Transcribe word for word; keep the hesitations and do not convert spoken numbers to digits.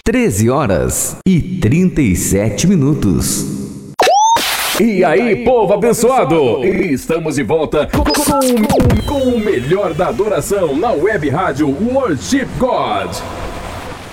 treze horas e trinta e sete minutos. E aí, povo abençoado! Estamos de volta com, com, com o melhor da adoração na web rádio Worship God.